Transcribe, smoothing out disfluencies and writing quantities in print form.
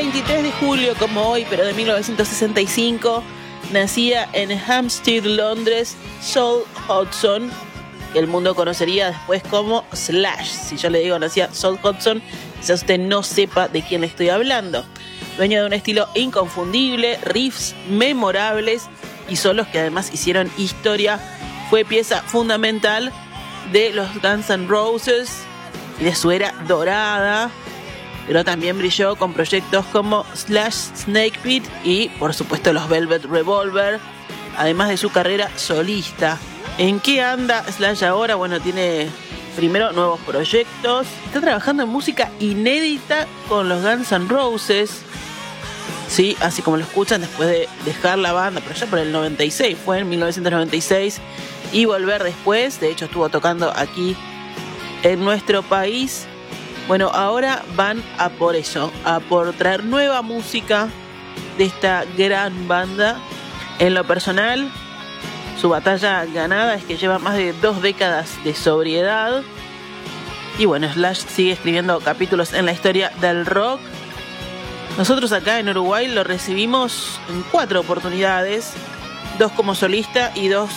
23 de julio, como hoy, pero de 1965, nacía en Hampstead, Londres, Saul Hodgson, que el mundo conocería después como Slash. Si yo le digo nacía Saul Hodgson, quizás usted no sepa de quién le estoy hablando. Dueño de un estilo inconfundible, riffs memorables y solos que además hicieron historia, fue pieza fundamental de los Guns N' Roses y de su era dorada, pero también brilló con proyectos como Slash, Snake Pit y por supuesto los Velvet Revolver, además de su carrera solista. ¿En qué anda Slash ahora? Bueno, tiene primero nuevos proyectos, está trabajando en música inédita con los Guns N' Roses, sí, así como lo escuchan, después de dejar la banda, pero ya por el 96, fue en 1996, y volver después. De hecho estuvo tocando aquí en nuestro país. Bueno, ahora van a por eso, a por traer nueva música de esta gran banda. En lo personal, su batalla ganada es que lleva más de 2 décadas de sobriedad. Y bueno, Slash sigue escribiendo capítulos en la historia del rock. Nosotros acá en Uruguay lo recibimos en 4 oportunidades, 2 como solista y 2